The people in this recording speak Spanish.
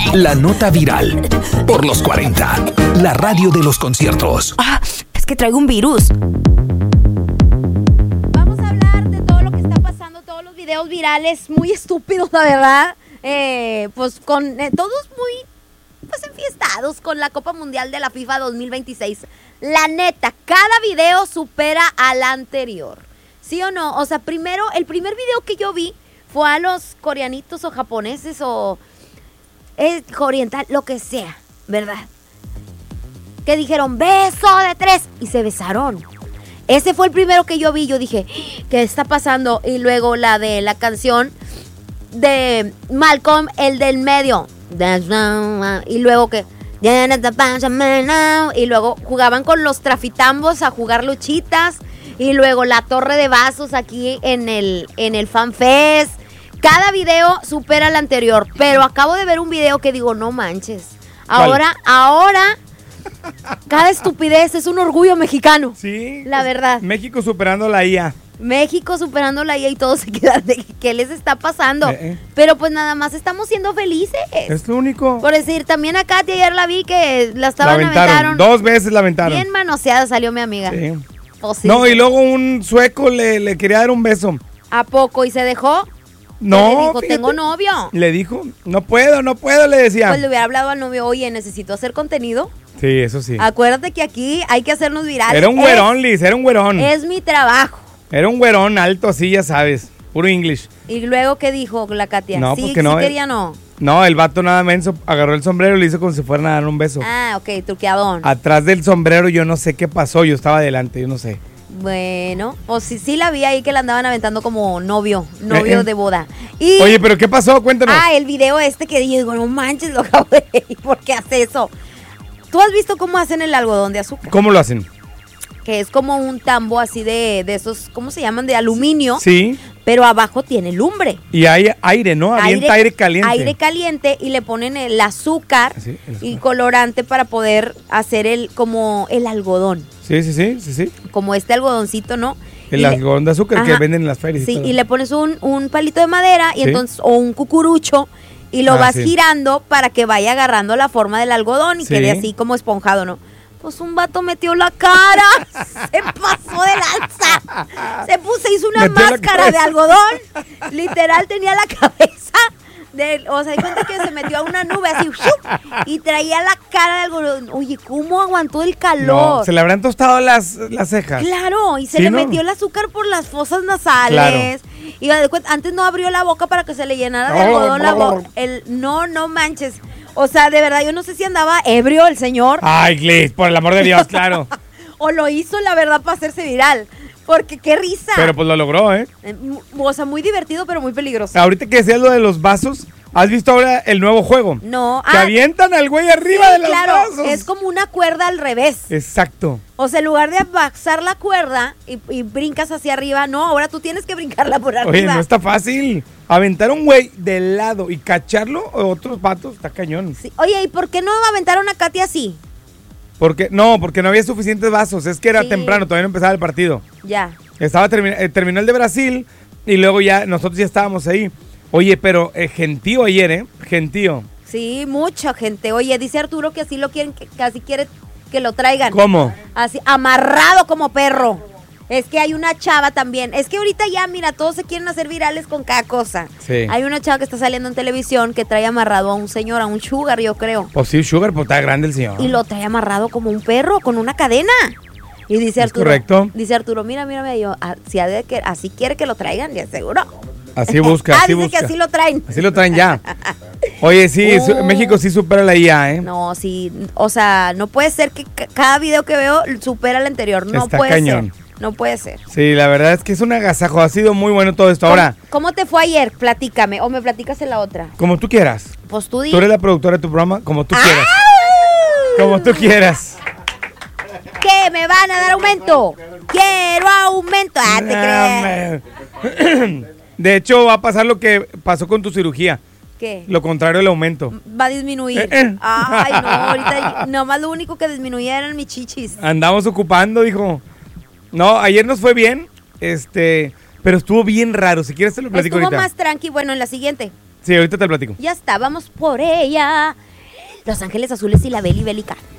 La nota viral por los 40. La radio de los conciertos. Es que traigo un virus. Vamos a hablar de todo lo que está pasando, todos los videos virales muy estúpidos, la verdad. Pues con todos muy enfiestados con la Copa Mundial de la FIFA 2026. La neta, cada video supera al anterior. ¿Sí o no? O sea, el primer video que yo vi fue a los coreanitos o japoneses o oriental, lo que sea, ¿verdad? Que dijeron beso de 3 y se besaron. Ese fue el primero que yo vi. Yo dije, ¿qué está pasando? Y luego la de la canción de Malcolm, el del medio. Y luego que y luego jugaban con los trafitambos a jugar luchitas. Y luego la torre de vasos aquí en el FanFest. Cada video supera al anterior. Pero acabo de ver un video que digo, no manches. Ahora, cada estupidez es un orgullo mexicano. Sí. La verdad. México superando la IA. México superando la IA y todos se quedan de qué les está pasando. Pero pues nada más estamos siendo felices. Es lo único. Por decir, también a Katy ayer la vi que la aventaron. aventaron. 2 veces la aventaron. Bien manoseada salió mi amiga. Sí. Pues, sí. No, y luego un sueco le quería dar un beso. ¿A poco? ¿Y se dejó? No. Le dijo, fíjate, tengo novio. Le dijo, no puedo, le decía. Pues le hubiera hablado al novio, oye, necesito hacer contenido. Sí, eso sí. Acuérdate que aquí hay que hacernos virales. Era un güerón, Liz, era un güerón. Es mi trabajo. Era un güerón alto así, ya sabes, puro English. ¿Y luego qué dijo la Katia? No, sí, porque no. Sí quería, no. No, el vato nada menso agarró el sombrero y le hizo como si fueran a dar un beso. Ah, ok, truqueadón. Atrás del sombrero yo no sé qué pasó, yo estaba adelante, yo no sé. Bueno, o sí la vi ahí que la andaban aventando como novio de boda. Y, oye, pero ¿qué pasó? Cuéntanos. el video que yo digo, no manches, lo acabo de ver, ¿por qué hace eso? ¿Tú has visto cómo hacen el algodón de azúcar? ¿Cómo lo hacen? Que es como un tambo así de esos, ¿cómo se llaman? De aluminio. Sí. Pero abajo tiene lumbre. Y hay aire, ¿no? Avienta aire caliente. Aire caliente y le ponen el azúcar y colorante para poder hacer como el algodón. Sí. Como este algodoncito, ¿no? El algodón de azúcar que venden en las ferias. Sí, y le pones un palito de madera y entonces, o un cucurucho, y lo vas girando para que vaya agarrando la forma del algodón y quede así como esponjado, ¿no? Pues un vato metió la cara, se pasó de lanza, hizo una máscara de algodón, literal tenía la cabeza, o sea, hay cuenta que se metió a una nube así, y traía la cara de algodón. Oye, ¿cómo aguantó el calor? No, se le habrán tostado las cejas. Claro, y se le metió el azúcar por las fosas nasales. Claro. Y antes no abrió la boca para que se le llenara de algodón la boca. No manches. O sea, de verdad, yo no sé si andaba ebrio el señor. Ay, Liz, por el amor de Dios, claro. O lo hizo, la verdad, para hacerse viral. Porque qué risa. Pero pues lo logró, ¿eh? O sea, muy divertido, pero muy peligroso. Ahorita que decías lo de los vasos, ¿has visto ahora el nuevo juego? No. Que avientan al güey arriba de los vasos. Es como una cuerda al revés. Exacto. O sea, en lugar de pasar la cuerda y brincas hacia arriba, no, ahora tú tienes que brincarla por arriba. Oye, no está fácil. Aventar un güey de lado y cacharlo, otros vatos, está cañón. Sí. Oye, ¿y por qué no aventaron a Katy así? Porque no había suficientes vasos. Es que era temprano, todavía no empezaba el partido. Ya. Terminó el de Brasil y luego nosotros ya estábamos ahí. Oye, pero gentío ayer, gentío. Sí, mucha gente. Oye, dice Arturo que así lo quieren, que así quiere que lo traigan. ¿Cómo? Así, amarrado como perro. Es que hay una chava también. Es que ahorita ya, mira, todos se quieren hacer virales con cada cosa. Sí. Hay una chava que está saliendo en televisión que trae amarrado a un señor, a un sugar, yo creo. Pues sí, sugar, pues está grande el señor. Y lo trae amarrado como un perro, con una cadena. Y dice Arturo. Correcto. Dice Arturo, mira, yo, si así quiere que lo traigan, ya seguro. Así busca, así dice busca. que así lo traen. Así lo traen ya. Oye, sí, México sí supera la IA, ¿eh? No, sí, o sea, no puede ser que cada video que veo supera el anterior. No está puede cañón. ser. No puede ser. Sí, la verdad es que es un agasajo. Ha sido muy bueno todo esto. Ahora, ¿Cómo te fue ayer? Platícame. O me platicas en la otra. como tú quieras. Pues tú Tú eres la productora de tu programa, como tú quieras. Como tú quieras. ¿Qué? ¿Me van a dar aumento? Quiero aumento. Te creas. De hecho, va a pasar lo que pasó con tu cirugía. ¿Qué? Lo contrario del aumento. Va a disminuir. Ay, no, ahorita nomás lo único que disminuía eran mis chichis. Andamos ocupando, dijo. No, ayer nos fue bien, pero estuvo bien raro. Si quieres te lo platico Estuvo ahorita. más tranqui, bueno, en la siguiente. Sí, ahorita te platico. Ya está, vamos por ella. Los Ángeles Azules y la Beli Bélica.